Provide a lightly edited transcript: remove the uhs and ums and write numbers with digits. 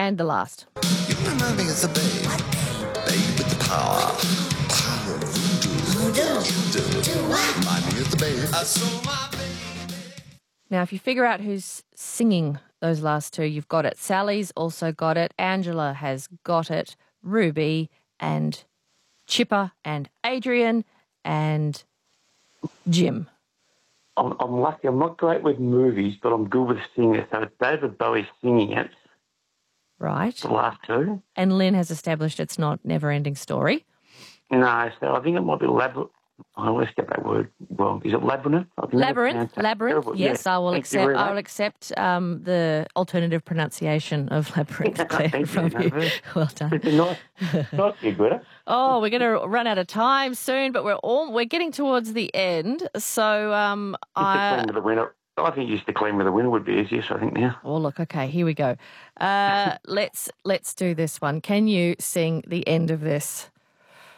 And the last. You remind me of the babe with the power of voodoo. You do. Remind me of the babe. I saw my baby. Now, if you figure out who's singing those last two, you've got it. Sally's also got it. Angela has got it. Ruby and Chipper and Adrian and Jim. I'm lucky. I'm not great with movies, but I'm good with singers. So it's David Bowie singing it. Right. The last two. And Lynn has established it's not Never-Ending Story. No, so I think it might be Labyrinth. I always get that word wrong. Is it Labyrinth? Labyrinth. Terrible. Yes, Yeah. I will Thank you accept. very I will much. accept the alternative pronunciation of Labyrinth, Claire, Thank from you. you. Well done. It's nice to Greta. Oh, we're going to run out of time soon, but we're getting towards the end. So Clean with the winner. I think just the clean with the winner would be easiest. I think now. Oh, look, okay, here we go. Let's do this one. Can you sing the end of this?